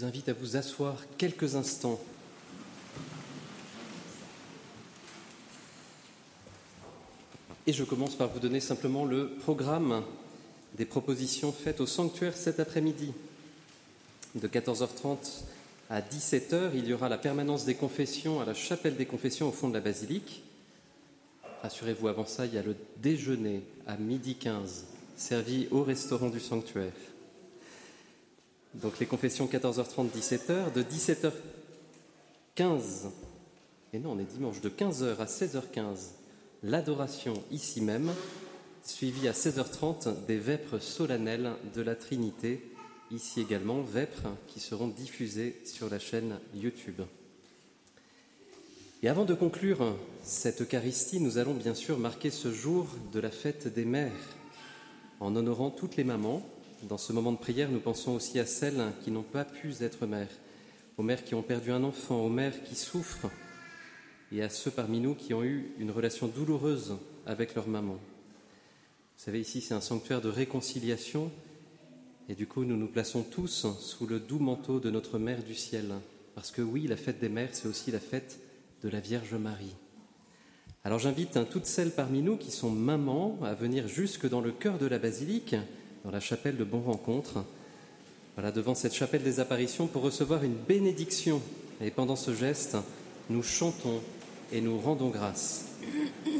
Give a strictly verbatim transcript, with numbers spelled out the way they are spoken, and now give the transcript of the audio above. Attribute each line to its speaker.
Speaker 1: vous invite à vous asseoir quelques instants. Et je commence par vous donner simplement le programme des propositions faites au sanctuaire cet après-midi. De quatorze heures trente à dix-sept heures, il y aura la permanence des confessions à la chapelle des confessions au fond de la basilique. Rassurez-vous, avant ça, il y a le déjeuner à midi quinze, servi au restaurant du sanctuaire. Donc les confessions quatorze heures trente, dix-sept heures, de dix-sept heures quinze, et non, on est dimanche, de quinze heures à seize heures quinze, l'adoration ici même, suivie à seize heures trente des vêpres solennelles de la Trinité, ici également, vêpres qui seront diffusées sur la chaîne YouTube. Et avant de conclure cette Eucharistie, nous allons bien sûr marquer ce jour de la fête des mères, en honorant toutes les mamans. Dans ce moment de prière, nous pensons aussi à celles qui n'ont pas pu être mères, aux mères qui ont perdu un enfant, aux mères qui souffrent, et à ceux parmi nous qui ont eu une relation douloureuse avec leur maman. Vous savez, ici, c'est un sanctuaire de réconciliation, et du coup, nous nous plaçons tous sous le doux manteau de notre Mère du ciel. Parce que oui, la fête des mères, c'est aussi la fête de la Vierge Marie. Alors j'invite hein, toutes celles parmi nous qui sont mamans à venir jusque dans le cœur de la basilique, dans la chapelle de Bon Rencontre, voilà, devant cette chapelle des apparitions, pour recevoir une bénédiction. Et pendant ce geste, nous chantons et nous rendons grâce.